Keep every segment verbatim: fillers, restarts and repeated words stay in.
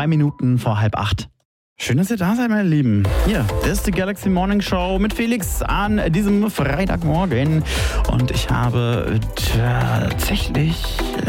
zwei Minuten vor halb acht. Schön, dass ihr da seid, meine Lieben. Hier, das ist die Galaxy Morning Show mit Felix an diesem Freitagmorgen. Und ich habe tatsächlich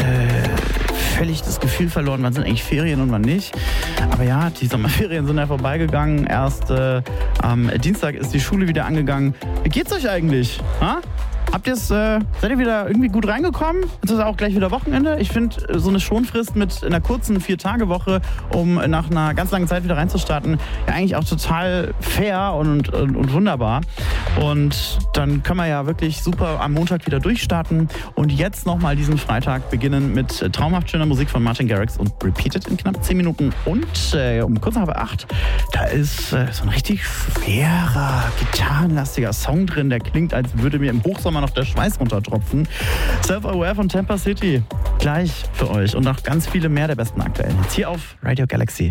äh, völlig das Gefühl verloren, wann sind eigentlich Ferien und wann nicht. Aber ja, die Sommerferien sind ja vorbeigegangen. Erst äh, am Dienstag ist die Schule wieder angegangen. Wie geht's euch eigentlich? Ha? Habt ihr's, äh, seid ihr wieder irgendwie gut reingekommen? Jetzt ist auch gleich wieder Wochenende. Ich finde, so eine Schonfrist mit einer kurzen Vier-Tage-Woche, um nach einer ganz langen Zeit wieder reinzustarten, ja eigentlich auch total fair und, und, und wunderbar. Und dann können wir ja wirklich super am Montag wieder durchstarten und jetzt nochmal diesen Freitag beginnen mit traumhaft schöner Musik von Martin Garrix und Repeated in knapp zehn Minuten. Und äh, um kurz nach acht, da ist äh, so ein richtig schwerer, gitarrenlastiger Song drin, der klingt, als würde mir im Hochsommer noch der Schweiß runtertropfen. Self-Aware von Tampa City. Gleich für euch und noch ganz viele mehr der besten aktuellen. Jetzt hier auf Radio Galaxy.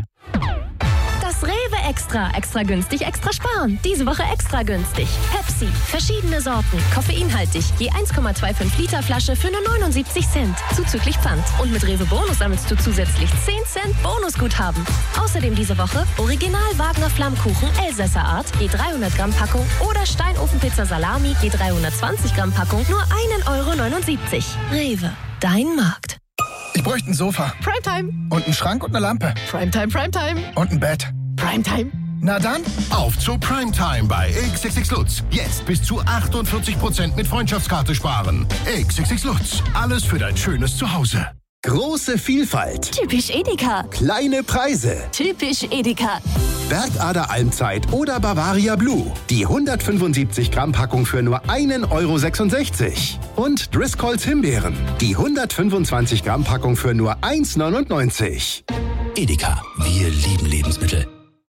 Das Rewe Extra. Extra günstig, extra sparen. Diese Woche extra günstig. Pepsi. Verschiedene Sorten. Koffeinhaltig. Je eins Komma fünfundzwanzig Liter Flasche für nur neunundsiebzig Cent. Zuzüglich Pfand. Und mit Rewe Bonus sammelst du zusätzlich zehn Cent Bonusguthaben. Außerdem diese Woche Original Wagner Flammkuchen Elsässer Art. Je dreihundert Gramm Packung. Oder Steinofenpizza Salami. Je dreihundertzwanzig Gramm Packung. Nur ein Euro neunundsiebzig. Rewe. Dein Markt. Ich bräuchte ein Sofa. Primetime. Und einen Schrank und eine Lampe. Primetime, Primetime. Und ein Bett. Primetime. Na dann, auf zu Primetime bei X X X Lutz. Jetzt bis zu achtundvierzig Prozent mit Freundschaftskarte sparen. X X X Lutz. Alles für dein schönes Zuhause. Große Vielfalt. Typisch Edeka. Kleine Preise. Typisch Edeka. Bergader Almzeit oder Bavaria Blue. Die hundertfünfundsiebzig Gramm Packung für nur einen Euro sechsundsechzig. Und Driscolls Himbeeren. Die hundertfünfundzwanzig Gramm Packung für nur eins neunundneunzig. Edeka. Wir lieben Lebensmittel.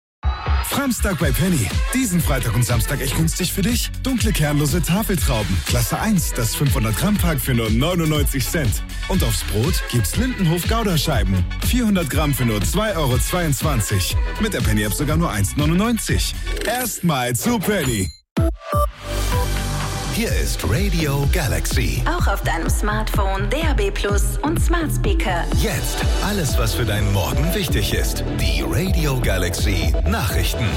Samstag bei Penny. Diesen Freitag und Samstag echt günstig für dich. Dunkle kernlose Tafeltrauben. Klasse eins, das fünfhundert Gramm Pack für nur neunundneunzig Cent. Und aufs Brot gibt's Lindenhof Gouda-Scheiben. vierhundert Gramm für nur zwei Euro zweiundzwanzig. Mit der Penny-App sogar nur eins neunundneunzig. Erstmal zu Penny. Hier ist Radio Galaxy. Auch auf deinem Smartphone, D A B Plus und Smart Speaker. Jetzt alles, was für deinen Morgen wichtig ist. Die Radio Galaxy Nachrichten.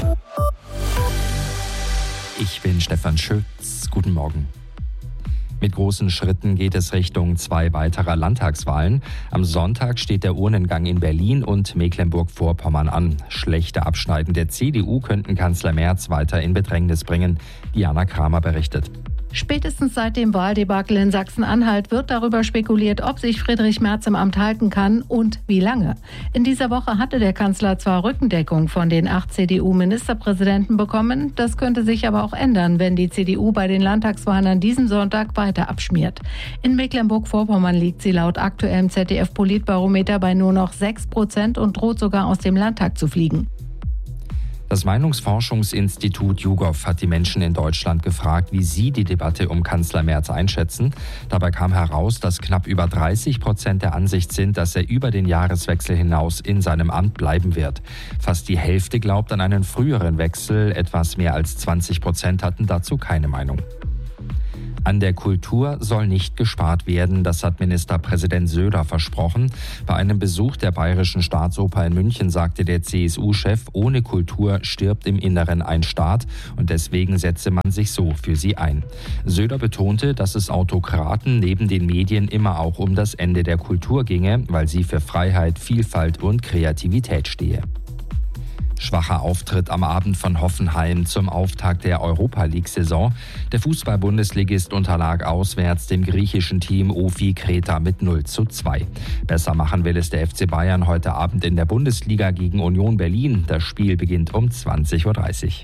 Ich bin Stefan Schütz. Guten Morgen. Mit großen Schritten geht es Richtung zwei weiterer Landtagswahlen. Am Sonntag steht der Urnengang in Berlin und Mecklenburg-Vorpommern an. Schlechte Abschneiden der C D U könnten Kanzler Merz weiter in Bedrängnis bringen. Diana Kramer berichtet. Spätestens seit dem Wahldebakel in Sachsen-Anhalt wird darüber spekuliert, ob sich Friedrich Merz im Amt halten kann und wie lange. In dieser Woche hatte der Kanzler zwar Rückendeckung von den acht C D U-Ministerpräsidenten bekommen, das könnte sich aber auch ändern, wenn die C D U bei den Landtagswahlen an diesem Sonntag weiter abschmiert. In Mecklenburg-Vorpommern liegt sie laut aktuellem Z D F-Politbarometer bei nur noch sechs Prozent und droht sogar aus dem Landtag zu fliegen. Das Meinungsforschungsinstitut YouGov hat die Menschen in Deutschland gefragt, wie sie die Debatte um Kanzler Merz einschätzen. Dabei kam heraus, dass knapp über dreißig Prozent der Ansicht sind, dass er über den Jahreswechsel hinaus in seinem Amt bleiben wird. Fast die Hälfte glaubt an einen früheren Wechsel, etwas mehr als zwanzig Prozent hatten dazu keine Meinung. An der Kultur soll nicht gespart werden, das hat Ministerpräsident Söder versprochen. Bei einem Besuch der Bayerischen Staatsoper in München sagte der C S U-Chef, ohne Kultur stirbt im Inneren ein Staat und deswegen setze man sich so für sie ein. Söder betonte, dass es Autokraten neben den Medien immer auch um das Ende der Kultur ginge, weil sie für Freiheit, Vielfalt und Kreativität stehe. Schwacher Auftritt am Abend von Hoffenheim zum Auftakt der Europa-League-Saison. Der Fußball-Bundesligist unterlag auswärts dem griechischen Team Ofi Kreta mit null zu zwei. Besser machen will es der F C Bayern heute Abend in der Bundesliga gegen Union Berlin. Das Spiel beginnt um zwanzig Uhr dreißig.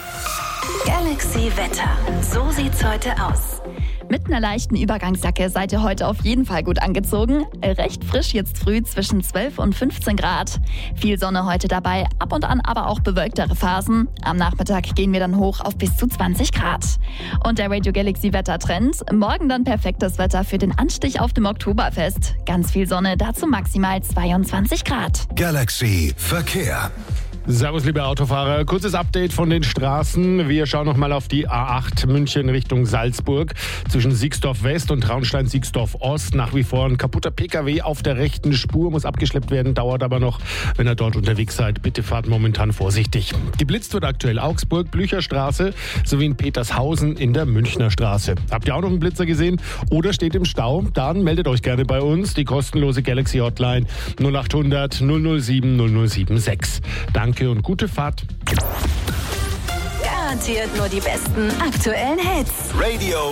Galaxy Wetter. So sieht's heute aus. Mit einer leichten Übergangsjacke seid ihr heute auf jeden Fall gut angezogen. Recht frisch jetzt früh zwischen zwölf und fünfzehn Grad. Viel Sonne heute dabei, ab und an aber auch bewölktere Phasen. Am Nachmittag gehen wir dann hoch auf bis zu zwanzig Grad. Und der Radio Galaxy Wettertrend. Morgen dann perfektes Wetter für den Anstich auf dem Oktoberfest. Ganz viel Sonne, dazu maximal zweiundzwanzig Grad. Galaxy Verkehr. Servus, liebe Autofahrer. Kurzes Update von den Straßen. Wir schauen nochmal auf die A acht München Richtung Salzburg. Zwischen Siegsdorf West und Traunstein-Siegsdorf Ost nach wie vor ein kaputter P K W auf der rechten Spur. Muss abgeschleppt werden, dauert aber noch. Wenn ihr dort unterwegs seid, bitte fahrt momentan vorsichtig. Geblitzt wird aktuell Augsburg, Blücherstraße sowie in Petershausen in der Münchner Straße. Habt ihr auch noch einen Blitzer gesehen oder steht im Stau? Dann meldet euch gerne bei uns. Die kostenlose Galaxy Hotline null acht hundert null null sieben null null sieben sechs. Danke und gute Fahrt. Garantiert nur die besten aktuellen Hits. Radio